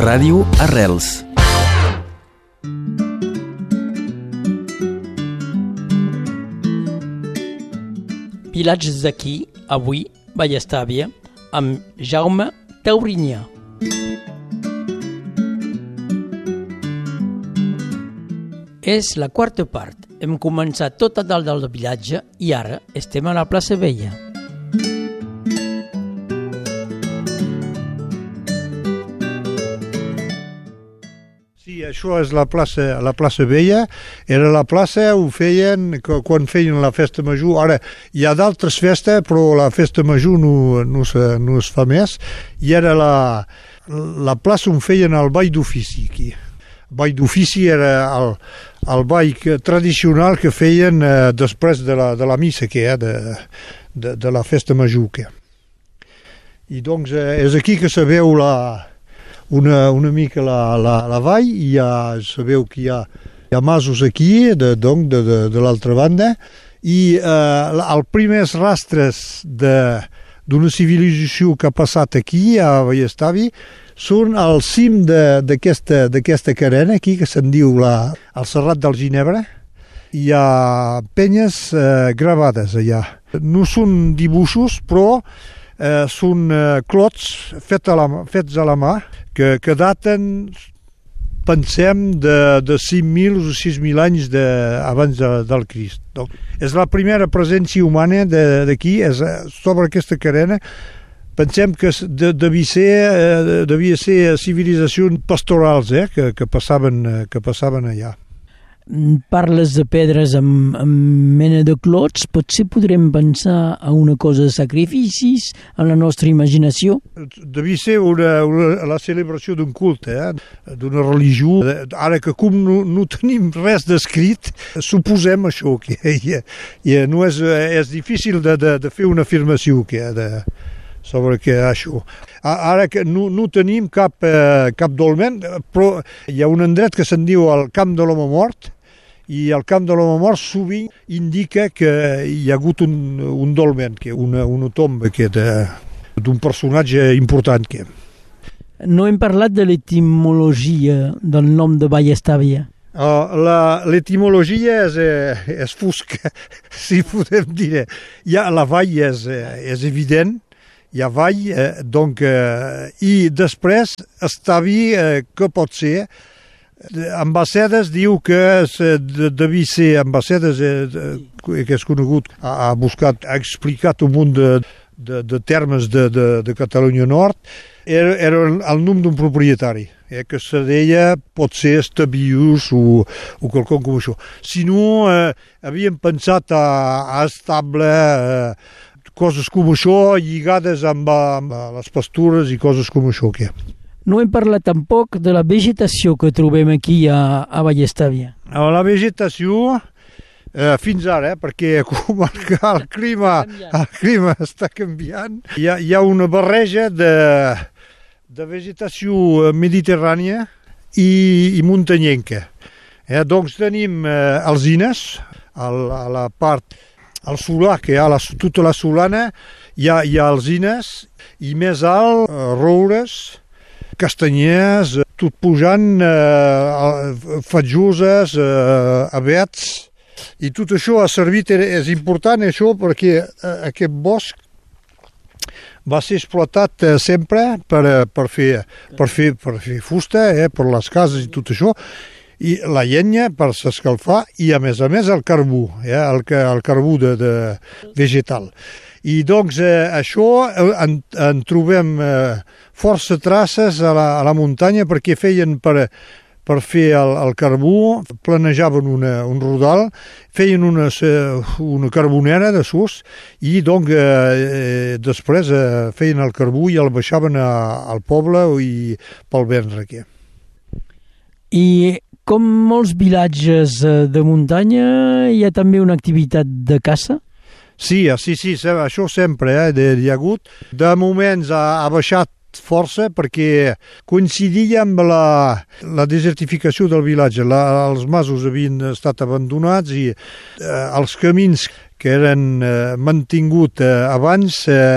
Ràdio Arrels. Vilatges d'aquí, avui, Vallestàvia, amb Jaume Taurinyà. És la quarta part. Hem començat tot a dalt del vilatge i ara estem a la plaça Vella. Sí, això és la plaça Vella. Era la plaça, ho feien quan feien la festa major. Ara hi ha d'altres festes, però la festa major no es fa més. I era la plaça on feien el ball d'ofici aquí. El ball d'ofici era el ball tradicional que feien després de la missa de la festa major. I doncs és aquí que se veu una mica la vall, i ja sabeu que hi ha masos aquí de l'altra banda, i els primers rastres d'una civilització que ha passat aquí a Vallestàvia són al cim d'aquesta carena aquí, que se'n diu el Serrat del Ginebre. Hi ha penyes gravades allà. No són dibuixos, però són clots fets a la mà, que daten, pensem, de 5.000 o 6.000 anys abans del Crist. Donc, és la primera presència humana d'aquí, sobre aquesta carena. Pensem que devia ser civilitzacions pastorals que passaven allà. Parles de pedres amb mena de clots, potser podrem pensar a una cosa de sacrificis, en la nostra imaginació? Devia ser la celebració d'un culte, d'una religió. Ara que com no tenim res descrit, suposem això, que no és difícil de fer una afirmació sobre això. Ara que no tenim cap dolmen, però hi ha un indret que se'n diu el Camp de l'Home Mort, i el Camp de l'Home Mort sovint indica que hi ha hagut un dolmen, una tomba d'un personatge important. No hem parlat de l'etimologia del nom de Vallestàvia. L'etimologia és fosca, si podem dir. La vall és evident, hi ha vall, i després Estàvia, que pot ser, Ambassedes diu que devia ser Ambassedes, que és conegut, ha explicat un munt de termes de Catalunya Nord. Era el nom d'un propietari, que se deia potser Estabius o quelcom com això. Si no, havíem pensat a estable, coses com això, lligades amb les pastures i coses com això. No hem parlat tampoc de la vegetació que trobem aquí a Vallestàvia. La vegetació, fins ara, perquè com el clima està canviant, hi ha una barreja de vegetació mediterrània i muntanyenca. Doncs tenim alzines, a la part, al solà, que hi ha tota la solana, hi ha alzines, i més alt, roures, castanyers, tot pujant, fatjoses, avets, i tot això ha servit, és important això, perquè aquest bosc va ser explotat sempre per fer fusta, per les cases i tot això, i la llenya per s'escalfar, i a més el carbó, el carbó vegetal. I doncs això en trobem força traces a la muntanya, perquè feien per fer el carbó, planejaven un rodal, feien una carbonera de sus, i doncs després feien el carbó i el baixaven al poble i pel vendre. I com molts vilatges de muntanya, hi ha també una activitat de caça? Sí, això sempre hi ha hagut. De moments ha baixat força perquè coincidia amb la desertificació del vilatge. Els masos havien estat abandonats i els camins que eren mantinguts abans